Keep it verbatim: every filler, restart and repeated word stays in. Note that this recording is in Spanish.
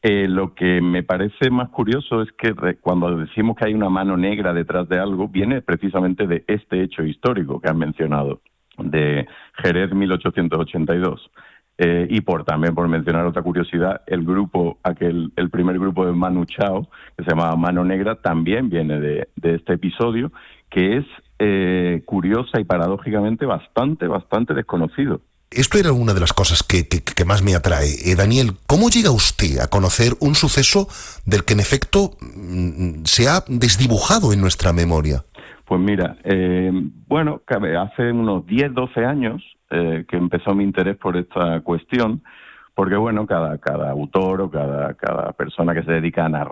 Eh, lo que me parece más curioso es que re, cuando decimos que hay una mano negra detrás de algo, viene precisamente de este hecho histórico que han mencionado, de Jerez mil ochocientos ochenta y dos. Eh, y por también por mencionar otra curiosidad, el grupo, aquel, el primer grupo de Manu Chao, que se llamaba Mano Negra, también viene de, de este episodio, que es eh, curiosa y paradójicamente bastante, bastante desconocido. Esto era una de las cosas que, que, que más me atrae. Eh, Daniel, ¿cómo llega usted a conocer un suceso del que en efecto mmm, se ha desdibujado en nuestra memoria? Pues mira, eh, bueno, hace unos diez, doce años eh, que empezó mi interés por esta cuestión, porque bueno, cada, cada autor o cada, cada persona que se dedica a narrar